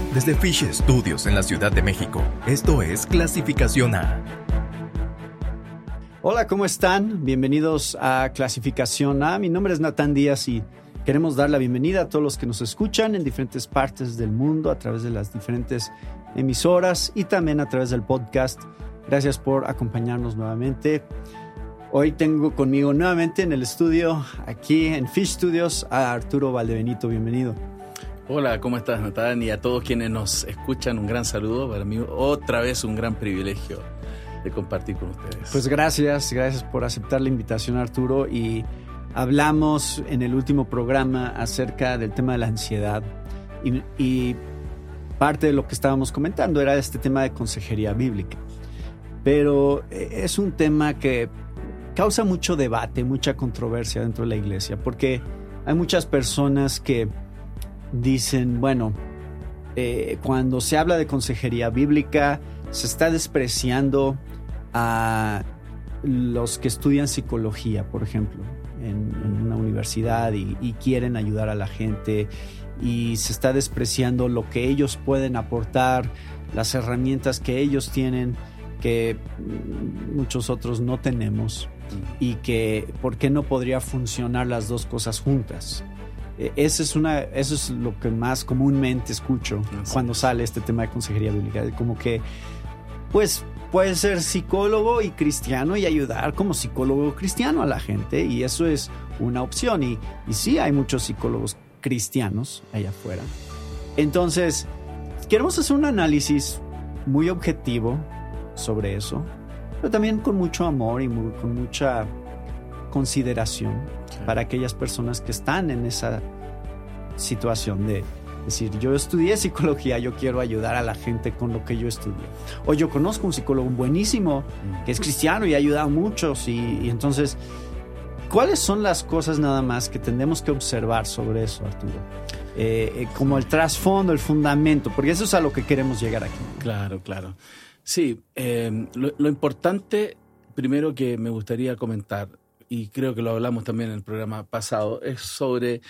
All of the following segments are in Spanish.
Desde Fish Studios en la Ciudad de México, esto es Clasificación A. Hola, ¿cómo están? Bienvenidos a Clasificación A. Mi nombre es Natán Díaz y queremos dar la bienvenida a todos los que nos escuchan en diferentes partes del mundo a través de las diferentes emisoras y también a través del podcast. Gracias por acompañarnos nuevamente. Hoy tengo conmigo nuevamente en el estudio, aquí en Fish Studios, a Arturo Valdebenito. Bienvenido. Hola, ¿cómo estás, Natán? Y a todos quienes nos escuchan, un gran saludo. Para mí, otra vez, un gran privilegio de compartir con ustedes. Pues gracias por aceptar la invitación, Arturo. Y hablamos en el último programa acerca del tema de la ansiedad. Y parte de lo que estábamos comentando era este tema de consejería bíblica. Pero es un tema que causa mucho debate, mucha controversia dentro de la iglesia, porque hay muchas personas que dicen, bueno, cuando se habla de consejería bíblica, se está despreciando a los que estudian psicología, por ejemplo, en una universidad y quieren ayudar a la gente, y se está despreciando lo que ellos pueden aportar, las herramientas que ellos tienen, que muchos otros no tenemos, y que por qué no podría funcionar las dos cosas juntas. Eso es lo que más comúnmente escucho cuando sale este tema de consejería bíblica. Como que, pues, puedes ser psicólogo y cristiano y ayudar como psicólogo cristiano a la gente, y eso es una opción. Y sí, hay muchos psicólogos cristianos allá afuera. Entonces, queremos hacer un análisis muy objetivo sobre eso, pero también con mucho amor y con mucha consideración para aquellas personas que están en esa situación de decir, yo estudié psicología, yo quiero ayudar a la gente con lo que yo estudié. O yo conozco un psicólogo buenísimo que es cristiano y ha ayudado a muchos. Y entonces, ¿cuáles son las cosas nada más que tenemos que observar sobre eso, Arturo? Como el trasfondo, el fundamento, porque eso es a lo que queremos llegar aquí. Claro. Sí, lo importante, primero, que me gustaría comentar, y creo que lo hablamos también en el programa pasado, es sobre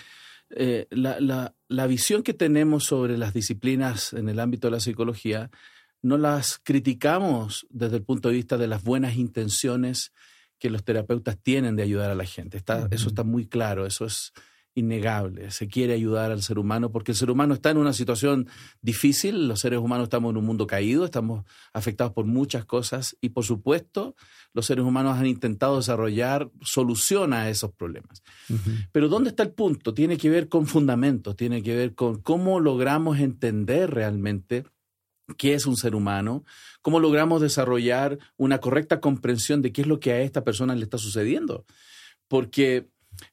la visión que tenemos sobre las disciplinas en el ámbito de la psicología. No las criticamos desde el punto de vista de las buenas intenciones que los terapeutas tienen de ayudar a la gente. Eso está muy claro, eso es innegable. Se quiere ayudar al ser humano porque el ser humano está en una situación difícil. Los seres humanos estamos en un mundo caído, estamos afectados por muchas cosas y, por supuesto, los seres humanos han intentado desarrollar solución a esos problemas. Pero ¿dónde está el punto? Tiene que ver con fundamentos, tiene que ver con cómo logramos entender realmente qué es un ser humano, cómo logramos desarrollar una correcta comprensión de qué es lo que a esta persona le está sucediendo. Porque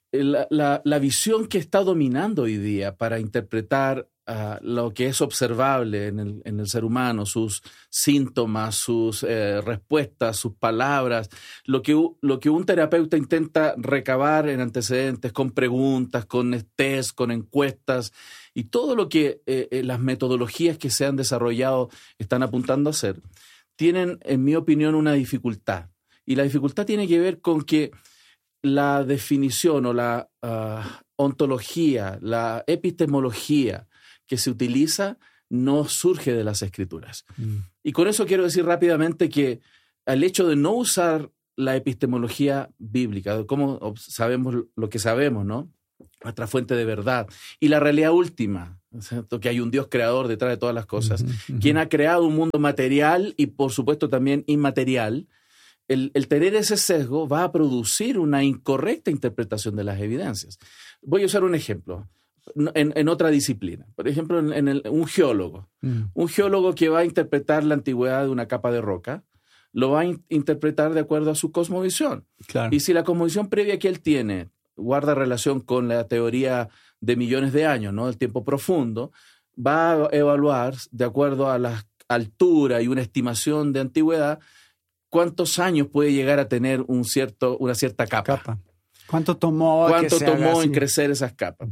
la visión que está dominando hoy día para interpretar lo que es observable en el ser humano, sus síntomas, sus respuestas, sus palabras, lo que un terapeuta intenta recabar en antecedentes con preguntas, con test, con encuestas, y todo lo que las metodologías que se han desarrollado están apuntando a hacer, tienen, en mi opinión, una dificultad. Y la dificultad tiene que ver con que la definición o la ontología, la epistemología que se utiliza no surge de las Escrituras. Y con eso quiero decir rápidamente que el hecho de no usar la epistemología bíblica, cómo sabemos lo que sabemos, ¿no? Nuestra fuente de verdad y la realidad última, ¿cierto? Que hay un Dios creador detrás de todas las cosas, quien ha creado un mundo material y, por supuesto, también inmaterial. El tener ese sesgo va a producir una incorrecta interpretación de las evidencias. Voy a usar un ejemplo en otra disciplina. Por ejemplo, un geólogo. Un geólogo que va a interpretar la antigüedad de una capa de roca, lo va a interpretar de acuerdo a su cosmovisión. Claro. Y si la cosmovisión previa que él tiene guarda relación con la teoría de millones de años, ¿no? El tiempo profundo, va a evaluar, de acuerdo a la altura y una estimación de antigüedad, cuántos años puede llegar a tener una cierta capa. ¿Cuánto tomó en crecer esas capas?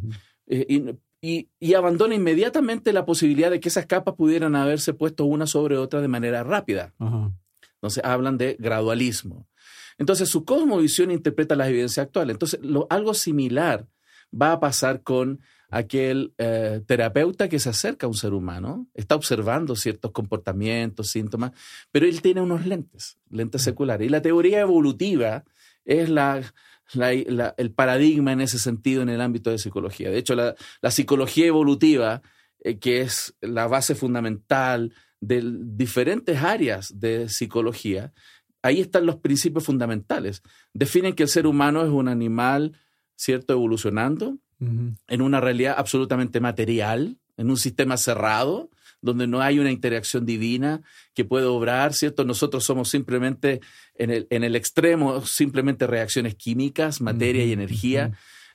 Y abandona inmediatamente la posibilidad de que esas capas pudieran haberse puesto una sobre otra de manera rápida. Entonces hablan de gradualismo. Entonces su cosmovisión interpreta las evidencias actuales. Entonces algo similar va a pasar con aquel terapeuta que se acerca a un ser humano, está observando ciertos comportamientos, síntomas, pero él tiene unos lentes seculares. Y la teoría evolutiva es el paradigma en ese sentido en el ámbito de psicología. De hecho, la psicología evolutiva, que es la base fundamental de diferentes áreas de psicología, ahí están los principios fundamentales. Definen que el ser humano es un animal, ¿cierto?, evolucionando en una realidad absolutamente material, en un sistema cerrado, donde no hay una interacción divina que puede obrar, ¿cierto? Nosotros somos simplemente, en el extremo, simplemente reacciones químicas, materia y energía.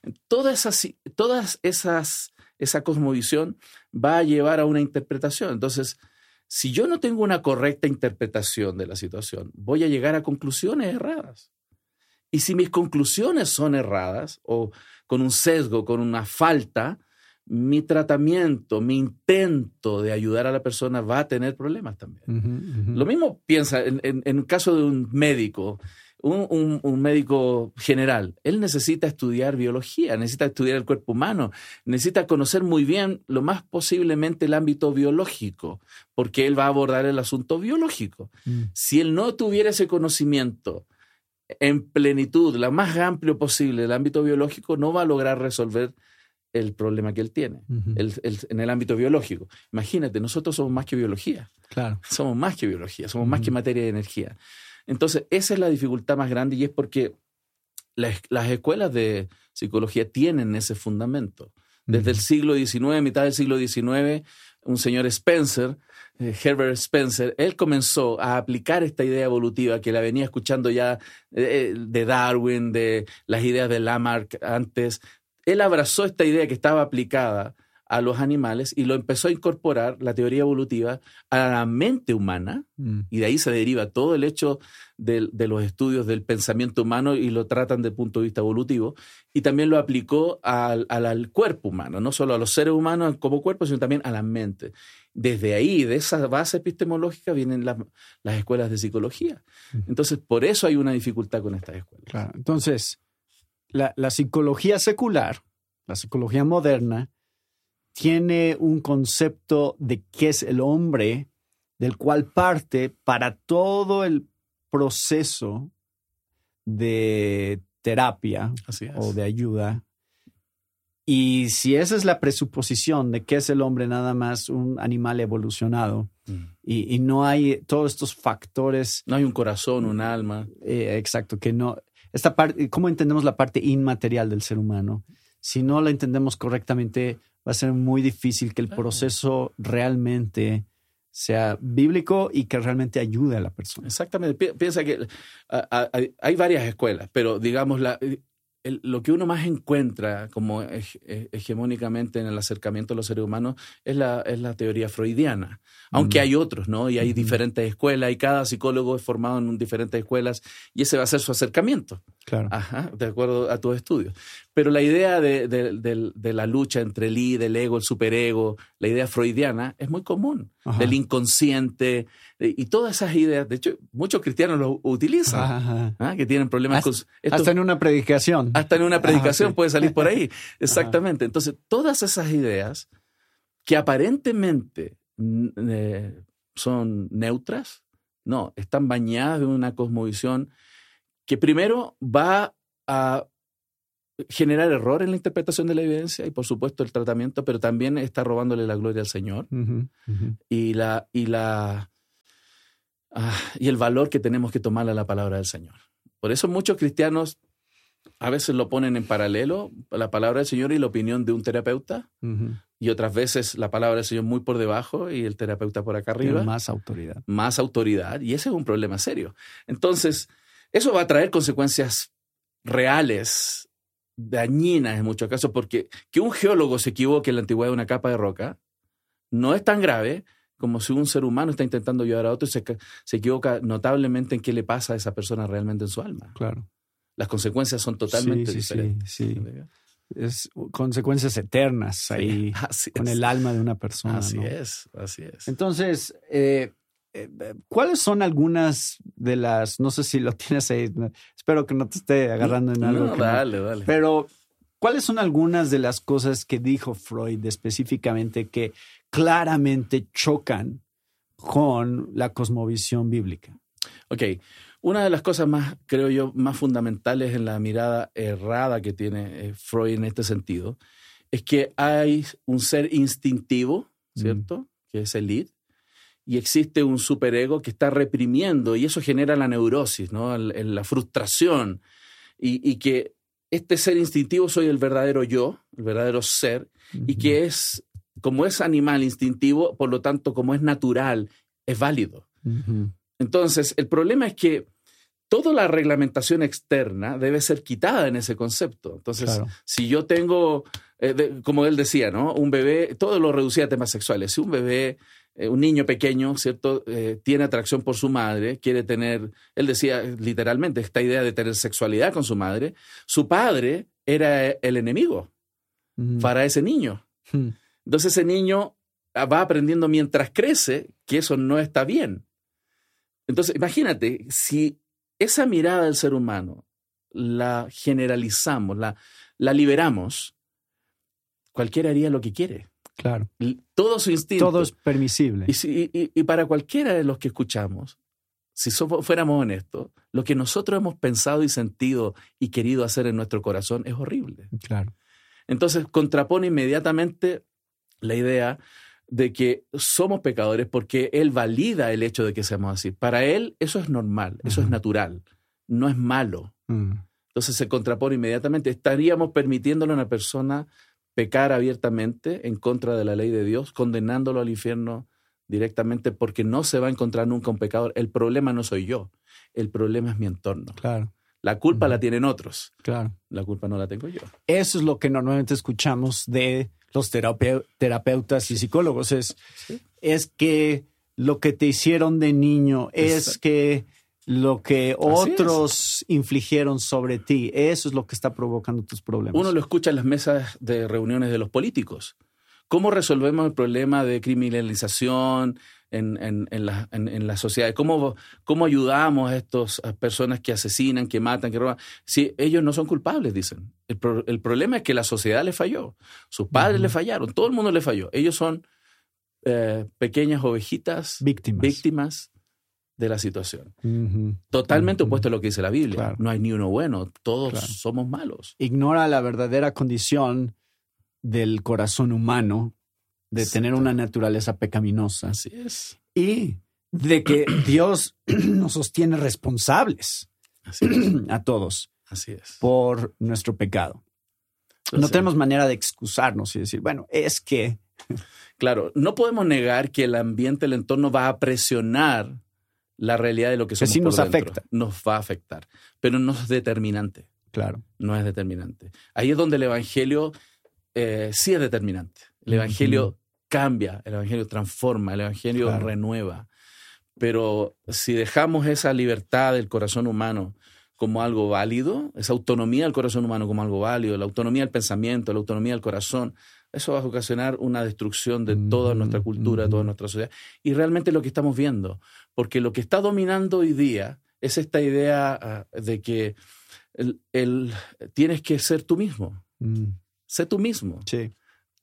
Esa cosmovisión va a llevar a una interpretación. Entonces, si yo no tengo una correcta interpretación de la situación, voy a llegar a conclusiones erradas. Y si mis conclusiones son erradas o con un sesgo, con una falta, mi tratamiento, mi intento de ayudar a la persona va a tener problemas también. Lo mismo piensa en el caso de un médico, un médico general. Él necesita estudiar biología, necesita estudiar el cuerpo humano, necesita conocer muy bien, lo más posiblemente, el ámbito biológico, porque él va a abordar el asunto biológico. Si él no tuviera ese conocimiento en plenitud, lo más amplio posible del ámbito biológico, no va a lograr resolver el problema que él tiene en el ámbito biológico. Imagínate, nosotros somos más que biología. Claro. Somos más que biología, somos más que materia y energía. Entonces, esa es la dificultad más grande, y es porque las escuelas de psicología tienen ese fundamento. Desde el siglo XIX, mitad del siglo XIX, un señor Spencer, Herbert Spencer, él comenzó a aplicar esta idea evolutiva que la venía escuchando ya de Darwin, de las ideas de Lamarck antes. Él abrazó esta idea que estaba aplicada a los animales y lo empezó a incorporar, la teoría evolutiva, a la mente humana, y de ahí se deriva todo el hecho de los estudios del pensamiento humano, y lo tratan desde el punto de vista evolutivo, y también lo aplicó al cuerpo humano, no solo a los seres humanos como cuerpo, sino también a la mente. Desde ahí, de esa base epistemológica, vienen las escuelas de psicología. Entonces, por eso hay una dificultad con estas escuelas. Claro. Entonces, la psicología secular, la psicología moderna, tiene un concepto de qué es el hombre, del cual parte para todo el proceso de terapia o de ayuda. Y si esa es la presuposición de que es el hombre nada más un animal evolucionado y no hay todos estos factores. No hay un corazón, un alma. Exacto, que no. Esta parte, ¿cómo entendemos la parte inmaterial del ser humano? Si no la entendemos correctamente, va a ser muy difícil que el proceso realmente sea bíblico y que realmente ayude a la persona. Exactamente. Piensa que hay varias escuelas, pero digamos lo que uno más encuentra como hegemónicamente en el acercamiento a los seres humanos es la teoría freudiana. Aunque hay otros, ¿no? Y hay diferentes escuelas y cada psicólogo es formado en diferentes escuelas y ese va a ser su acercamiento. Claro. Ajá, de acuerdo a tus estudios. Pero la idea de la lucha entre el id, el ego, el superego, la idea freudiana es muy común. Ajá. Del inconsciente y todas esas ideas. De hecho, muchos cristianos lo utilizan, que tienen problemas con... Hasta en una predicación. Hasta en una predicación sí. puede salir por ahí. Exactamente. Entonces, todas esas ideas que aparentemente son neutras, no, están bañadas de una cosmovisión que primero va a generar error en la interpretación de la evidencia y por supuesto el tratamiento, pero también está robándole la gloria al Señor y el valor que tenemos que tomarle a la palabra del Señor. Por eso muchos cristianos a veces lo ponen en paralelo, la palabra del Señor y la opinión de un terapeuta, y otras veces la palabra del Señor muy por debajo y el terapeuta por acá arriba. Pero más autoridad. Más autoridad, y ese es un problema serio. Entonces, eso va a traer consecuencias reales, dañinas en muchos casos, porque que un geólogo se equivoque en la antigüedad de una capa de roca no es tan grave como si un ser humano está intentando ayudar a otro y se equivoca notablemente en qué le pasa a esa persona realmente en su alma. Claro. Las consecuencias son totalmente diferentes. Sí. Es consecuencias eternas ahí con el alma de una persona. Así ¿no? es. Entonces, ¿cuáles son algunas de las, no sé si lo tienes ahí, espero que no te esté agarrando en algo? No, dale. Pero ¿Cuáles son algunas de las cosas que dijo Freud específicamente que claramente chocan con la cosmovisión bíblica? Ok, una de las cosas más, creo yo, más fundamentales en la mirada errada que tiene Freud en este sentido es que hay un ser instintivo, ¿cierto? Que es el id, y existe un superego que está reprimiendo, y eso genera la neurosis, ¿no? La frustración, y que este ser instintivo soy el verdadero yo, el verdadero ser, y que es, como es animal instintivo, por lo tanto, como es natural, es válido. Entonces, el problema es que toda la reglamentación externa debe ser quitada en ese concepto. Entonces, claro, si yo tengo, como él decía, ¿no? Un bebé, todo lo reducía a temas sexuales. Si un bebé, un niño pequeño, ¿cierto? Tiene atracción por su madre, quiere tener, él decía literalmente, esta idea de tener sexualidad con su madre, su padre era el enemigo para ese niño. Entonces ese niño va aprendiendo mientras crece que eso no está bien. Entonces, imagínate, si esa mirada del ser humano la generalizamos, la liberamos, cualquiera haría lo que quiere. Claro. Todo su instinto. Todo es permisible. Y para cualquiera de los que escuchamos, si fuéramos honestos, lo que nosotros hemos pensado y sentido y querido hacer en nuestro corazón es horrible. Claro. Entonces, contrapone inmediatamente la idea de que somos pecadores porque él valida el hecho de que seamos así. Para él eso es normal, eso es natural, no es malo. Entonces se contrapone inmediatamente. Estaríamos permitiéndole a una persona pecar abiertamente en contra de la ley de Dios, condenándolo al infierno directamente porque no se va a encontrar nunca un pecador. El problema no soy yo, el problema es mi entorno. Claro. La culpa la tienen otros. Claro. La culpa no la tengo yo. Eso es lo que normalmente escuchamos de los terapeutas y psicólogos. Es que lo que te hicieron de niño, es que lo que otros infligieron sobre ti, eso es lo que está provocando tus problemas. Uno lo escucha en las mesas de reuniones de los políticos. ¿Cómo resolvemos el problema de criminalización en la sociedad? ¿Cómo ayudamos a estas personas que asesinan, que matan, que roban? Si ellos no son culpables, dicen. El problema es que la sociedad les falló. Sus padres les fallaron. Todo el mundo les falló. Ellos son pequeñas ovejitas, víctimas de la situación. Totalmente opuesto a lo que dice la Biblia. Claro. No hay ni uno bueno. Todos somos malos. Ignora la verdadera condición del corazón humano, de tener una naturaleza pecaminosa. Así es. Y de que Dios nos sostiene responsables a todos. Así es. Por nuestro pecado. Entonces, no tenemos manera de excusarnos y decir, bueno, es que... Claro, no podemos negar que el ambiente, el entorno va a presionar la realidad de lo que somos por dentro. Afecta. Nos va a afectar, pero no es determinante. Claro. No es determinante. Ahí es donde el evangelio sí es determinante. El evangelio cambia, el evangelio transforma, el evangelio renueva. Pero si dejamos esa libertad del corazón humano como algo válido, esa autonomía del corazón humano como algo válido, la autonomía del pensamiento, la autonomía del corazón, eso va a ocasionar una destrucción de toda nuestra cultura, toda nuestra sociedad. Y realmente es lo que estamos viendo, porque lo que está dominando hoy día es esta idea de que tienes que ser tú mismo. Sé tú mismo. Sí.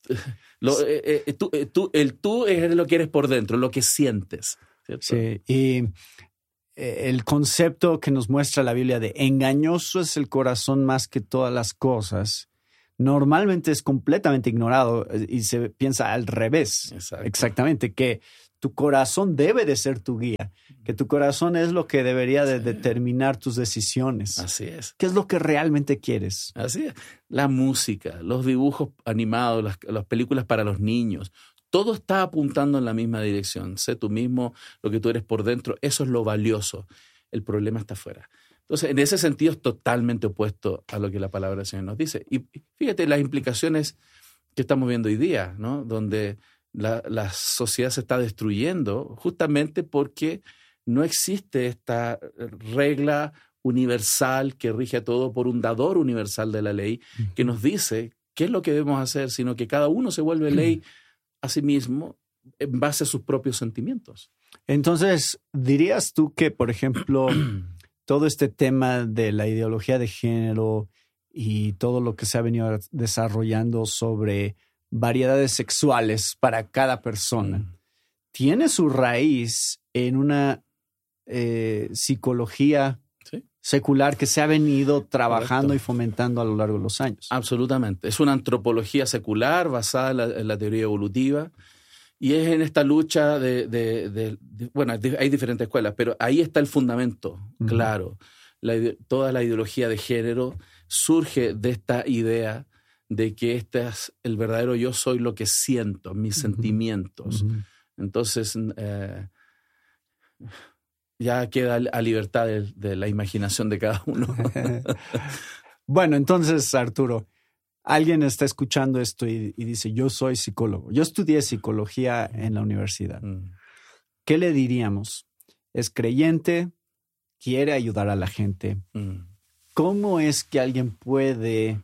El tú es lo que eres por dentro, lo que sientes, ¿cierto? Sí, y el concepto que nos muestra la Biblia de engañoso es el corazón más que todas las cosas, normalmente es completamente ignorado y se piensa al revés. Exacto. Exactamente, que tu corazón debe de ser tu guía, que tu corazón es lo que debería de determinar tus decisiones. Así es. ¿Qué es lo que realmente quieres? Así es. La música, los dibujos animados, las películas para los niños, todo está apuntando en la misma dirección. Sé tú mismo, lo que tú eres por dentro, eso es lo valioso. El problema está afuera. Entonces, en ese sentido es totalmente opuesto a lo que la palabra del Señor nos dice. Y fíjate las implicaciones que estamos viendo hoy día, ¿no? Donde la sociedad se está destruyendo justamente porque no existe esta regla universal que rige a todo por un dador universal de la ley que nos dice qué es lo que debemos hacer, sino que cada uno se vuelve ley a sí mismo en base a sus propios sentimientos. Entonces, ¿dirías tú que, por ejemplo, todo este tema de la ideología de género y todo lo que se ha venido desarrollando sobre variedades sexuales para cada persona tiene su raíz en una psicología secular que se ha venido trabajando y fomentando a lo largo de los años. Absolutamente. Es una antropología secular basada en la teoría evolutiva y es en esta lucha bueno, hay diferentes escuelas, pero ahí está el fundamento, claro. Toda la ideología de género surge de esta idea de que el verdadero yo soy lo que siento, mis sentimientos. Entonces, ya queda a libertad de la imaginación de cada uno. Bueno, entonces, Arturo, alguien está escuchando esto y dice, yo soy psicólogo. Yo estudié psicología en la universidad. ¿Qué le diríamos? Es creyente, quiere ayudar a la gente. ¿Cómo es que alguien puede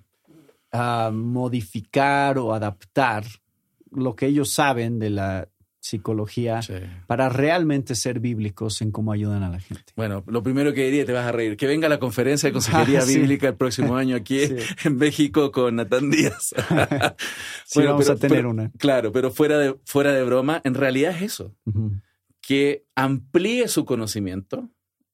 modificar o adaptar lo que ellos saben de la psicología para realmente ser bíblicos en cómo ayudan a la gente? Bueno, lo primero que diría, te vas a reír, que venga a la conferencia de consejería bíblica el próximo año aquí en México con Natán Díaz. Vamos a tener una. Claro, pero fuera de broma, en realidad es eso, que amplíe su conocimiento,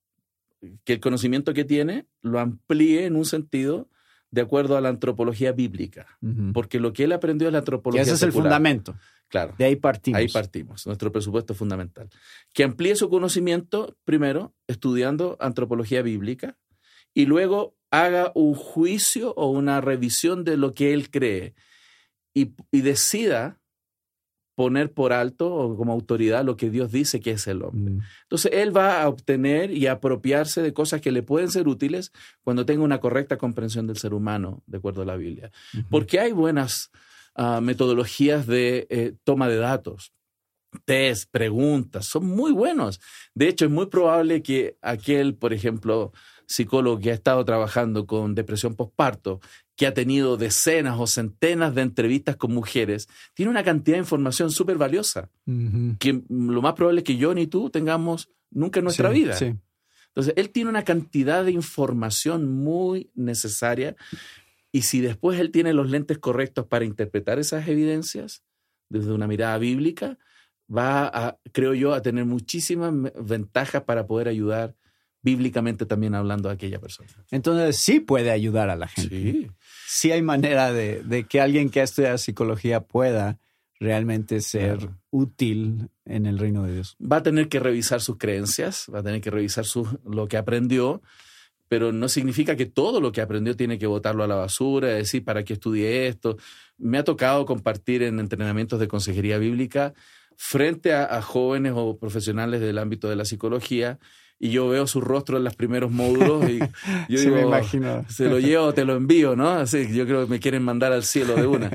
que el conocimiento que tiene lo amplíe en un sentido de acuerdo a la antropología bíblica, porque lo que él aprendió es la antropología secular. Ese es el fundamento. Claro. De ahí partimos. Ahí partimos. Nuestro presupuesto es fundamental. Que amplíe su conocimiento, primero, estudiando antropología bíblica, y luego haga un juicio o una revisión de lo que él cree y decida poner por alto o como autoridad lo que Dios dice que es el hombre. Entonces, él va a obtener y apropiarse de cosas que le pueden ser útiles cuando tenga una correcta comprensión del ser humano, de acuerdo a la Biblia. Porque hay buenas metodologías de toma de datos, test, preguntas, son muy buenos. De hecho, es muy probable que aquel, por ejemplo, psicólogo que ha estado trabajando con depresión postparto, que ha tenido decenas o centenas de entrevistas con mujeres, tiene una cantidad de información súper valiosa, que lo más probable es que yo ni tú tengamos nunca en nuestra vida. Entonces, él tiene una cantidad de información muy necesaria. Y si después él tiene los lentes correctos para interpretar esas evidencias desde una mirada bíblica, creo yo, a tener muchísimas ventajas para poder ayudar bíblicamente también hablando a aquella persona. Entonces sí puede ayudar a la gente. Sí hay manera de que alguien que ha estudiado psicología pueda realmente ser útil en el reino de Dios. Va a tener que revisar sus creencias, va a tener que revisar lo que aprendió, pero no significa que todo lo que aprendió tiene que botarlo a la basura, decir, ¿para qué estudié esto? Me ha tocado compartir en entrenamientos de consejería bíblica frente a jóvenes o profesionales del ámbito de la psicología, y yo veo su rostro en los primeros módulos y yo digo, me imagino. Se lo llevo o te lo envío, ¿no? Así, yo creo que me quieren mandar al cielo de una.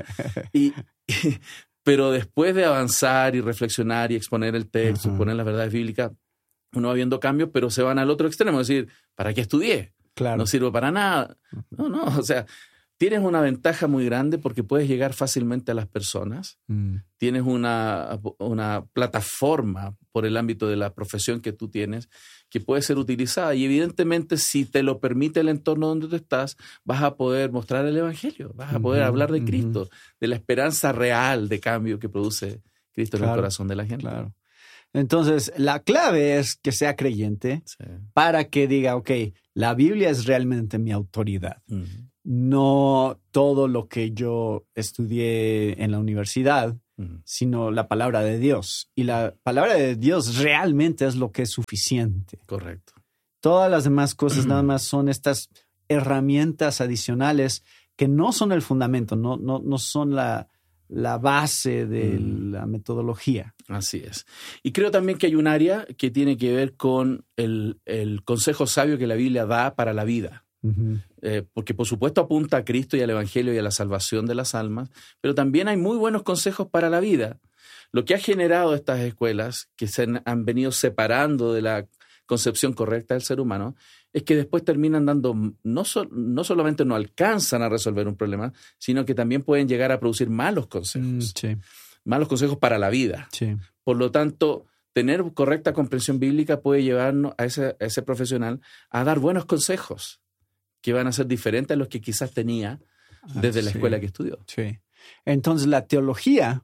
Pero después de avanzar y reflexionar y exponer el texto, exponer las verdades bíblicas, uno va viendo cambios, pero se van al otro extremo, es decir, ¿para qué estudié? Claro. No sirvo para nada. No, o sea, tienes una ventaja muy grande porque puedes llegar fácilmente a las personas. Tienes una plataforma por el ámbito de la profesión que tú tienes que puede ser utilizada. Y evidentemente, si te lo permite el entorno donde tú estás, vas a poder mostrar el evangelio, vas a poder hablar de Cristo, de la esperanza real de cambio que produce Cristo en el corazón de la gente. Claro. Entonces, la clave es que sea creyente para que diga, ok, la Biblia es realmente mi autoridad. No todo lo que yo estudié en la universidad, sino la palabra de Dios. Y la palabra de Dios realmente es lo que es suficiente. Correcto. Todas las demás cosas nada más son estas herramientas adicionales que no son el fundamento, no son la base de la metodología. Así es. Y creo también que hay un área que tiene que ver con el consejo sabio que la Biblia da para la vida. Porque por supuesto apunta a Cristo y al Evangelio y a la salvación de las almas, pero también hay muy buenos consejos para la vida. Lo que ha generado estas escuelas, que se han venido separando de la concepción correcta del ser humano, es que después terminan dando, no solamente no alcanzan a resolver un problema, sino que también pueden llegar a producir malos consejos. Malos consejos para la vida. Por lo tanto, tener correcta comprensión bíblica puede llevarnos a ese profesional a dar buenos consejos que van a ser diferentes a los que quizás tenía desde la escuela que estudió. Sí. Entonces la teología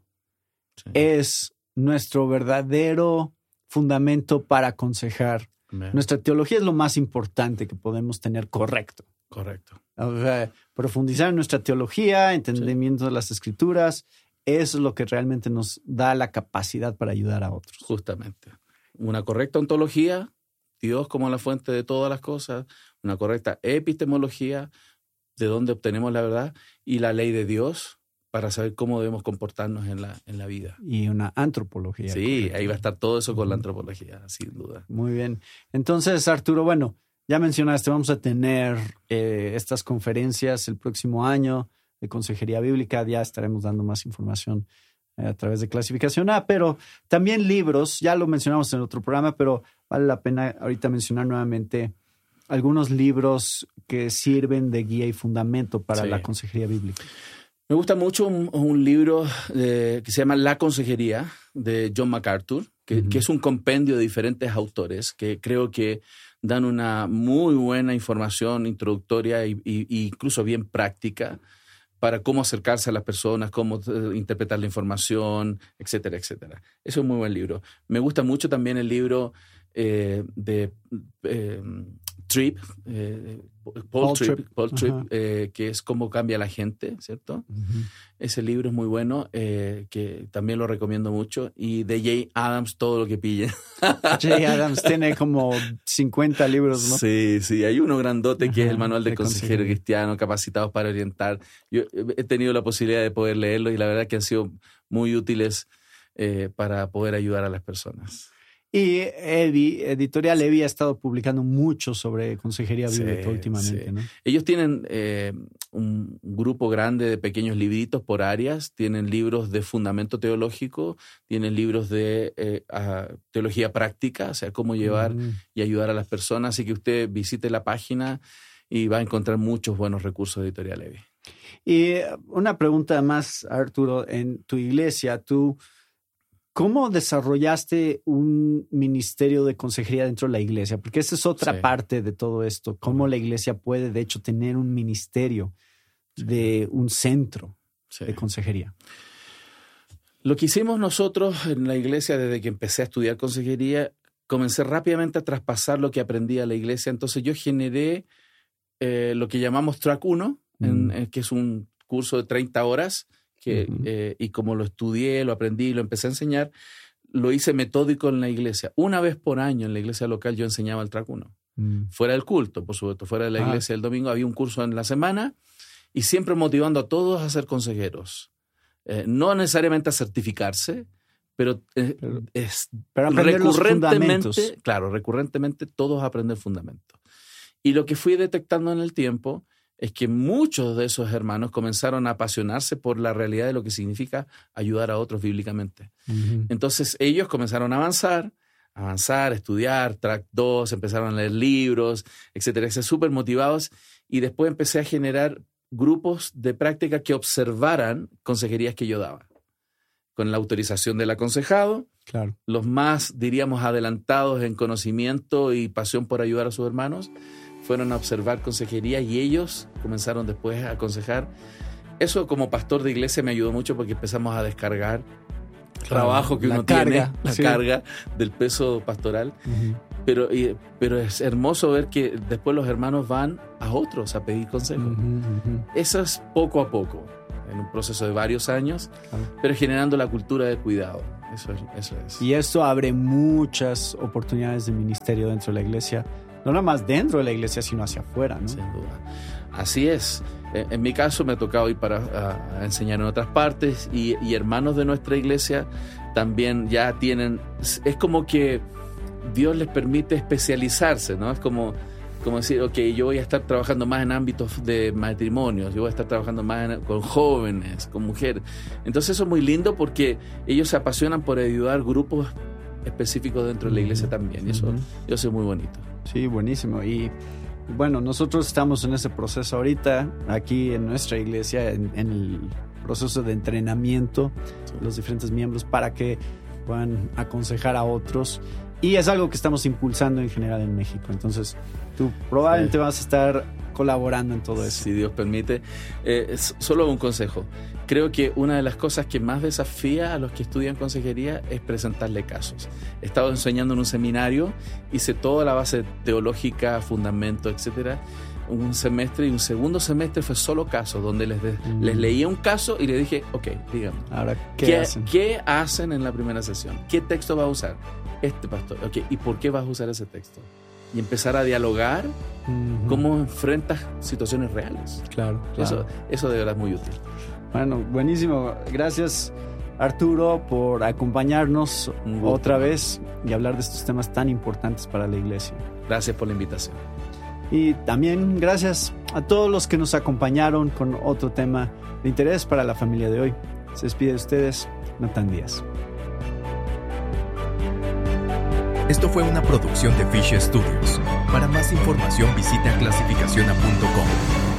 es nuestro verdadero fundamento para aconsejar. Nuestra teología es lo más importante que podemos tener correcto. Correcto. O sea, profundizar en nuestra teología, entendimiento de las escrituras, eso es lo que realmente nos da la capacidad para ayudar a otros. Justamente. Una correcta ontología, Dios como la fuente de todas las cosas, una correcta epistemología, de dónde obtenemos la verdad, y la ley de Dios para saber cómo debemos comportarnos en la vida. Y una antropología. Sí, correcta. ahí va a estar todo eso con la antropología, sin duda. Muy bien. Entonces, Arturo, bueno, ya mencionaste, vamos a tener estas conferencias el próximo año de Consejería Bíblica. Ya estaremos dando más información a través de Clasificación A, pero también libros. Ya lo mencionamos en otro programa, pero vale la pena ahorita mencionar nuevamente algunos libros que sirven de guía y fundamento para la Consejería Bíblica. Me gusta mucho un libro que se llama La Consejería, de John MacArthur, que es un compendio de diferentes autores que creo que dan una muy buena información introductoria e incluso bien práctica para cómo acercarse a las personas, cómo interpretar la información, etcétera, etcétera. Eso es un muy buen libro. Me gusta mucho también el libro de Tripp, Paul Tripp, que es Cómo cambia la gente, ¿cierto? Ese libro es muy bueno, que también lo recomiendo mucho. Y de Jay Adams, Todo lo que pille. Jay Adams tiene como 50 libros, ¿no? Sí, hay uno grandote que es el Manual de Consejero Cristiano, Capacitados para Orientar. Yo he tenido la posibilidad de poder leerlo y la verdad que han sido muy útiles para poder ayudar a las personas. Y Editorial Levi ha estado publicando mucho sobre consejería bíblica últimamente, ¿no? Ellos tienen un grupo grande de pequeños libritos por áreas. Tienen libros de fundamento teológico, tienen libros de teología práctica, o sea, cómo llevar y ayudar a las personas. Así que usted visite la página y va a encontrar muchos buenos recursos de Editorial Levi. Y una pregunta más, Arturo. En tu iglesia, ¿cómo desarrollaste un ministerio de consejería dentro de la iglesia? Porque esa es otra parte de todo esto. ¿Cómo la iglesia puede, de hecho, tener un ministerio de un centro de consejería? Lo que hicimos nosotros en la iglesia desde que empecé a estudiar consejería, comencé rápidamente a traspasar lo que aprendí a la iglesia. Entonces yo generé lo que llamamos Track 1, que es un curso de 30 horas, y como lo estudié, lo aprendí, lo empecé a enseñar, lo hice metódico en la iglesia. Una vez por año en la iglesia local yo enseñaba el Track 1. Fuera del culto, por supuesto, fuera de la iglesia el domingo, había un curso en la semana y siempre motivando a todos a ser consejeros. No necesariamente a certificarse, pero recurrentemente todos aprenden fundamentos. Y lo que fui detectando en el tiempo es que muchos de esos hermanos comenzaron a apasionarse por la realidad de lo que significa ayudar a otros bíblicamente. Entonces ellos comenzaron a avanzar, estudiar, Track 2, empezaron a leer libros, etcétera, súper motivados, y después empecé a generar grupos de práctica que observaran consejerías que yo daba. Con la autorización del aconsejado, los más, diríamos, adelantados en conocimiento y pasión por ayudar a sus hermanos, fueron a observar consejería y ellos comenzaron después a aconsejar. Eso como pastor de iglesia me ayudó mucho porque empezamos a descargar trabajo que uno tiene, la carga del peso pastoral. Pero es hermoso ver que después los hermanos van a otros a pedir consejo. Eso es poco a poco, en un proceso de varios años, pero generando la cultura del cuidado. Eso es. Y esto abre muchas oportunidades de ministerio dentro de la iglesia. No nada más dentro de la iglesia, sino hacia afuera, ¿no? Sin duda. Así es. En mi caso me ha tocado ir a enseñar en otras partes y hermanos de nuestra iglesia también ya tienen... Es como que Dios les permite especializarse, ¿no? Es como decir, yo voy a estar trabajando más en ámbitos de matrimonios, yo voy a estar trabajando más con jóvenes, con mujeres. Entonces eso es muy lindo porque ellos se apasionan por ayudar grupos específicos dentro de la iglesia también. Y eso es muy bonito. Sí, buenísimo. Y bueno, nosotros estamos en ese proceso ahorita, aquí en nuestra iglesia, en el proceso de entrenamiento de los diferentes miembros para que puedan aconsejar a otros. Y es algo que estamos impulsando en general en México. Entonces, tú probablemente vas a estar colaborando en todo eso. Si Dios permite. Solo un consejo. Creo que una de las cosas que más desafía a los que estudian consejería es presentarle casos. He estado enseñando en un seminario, hice toda la base teológica, fundamento, etcétera, un semestre, y un segundo semestre fue solo casos, donde les leía un caso y le dije, ok, díganme. Ahora, ¿qué hacen en la primera sesión? ¿Qué texto va a usar? Este pastor. Ok, ¿y por qué vas a usar ese texto? Y empezar a dialogar cómo enfrentas situaciones reales. Claro. Eso de verdad es muy útil. Bueno, buenísimo. Gracias, Arturo, por acompañarnos otra vez y hablar de estos temas tan importantes para la iglesia. Gracias por la invitación. Y también gracias a todos los que nos acompañaron con otro tema de interés para la familia de hoy. Se despide de ustedes, Natán Díaz. Esto fue una producción de Fish Studios. Para más información visita clasificaciona.com.